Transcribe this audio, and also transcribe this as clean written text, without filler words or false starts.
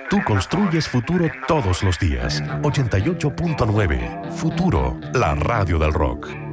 Tú construyes futuro todos los días. 88.9. Futuro, la radio del rock.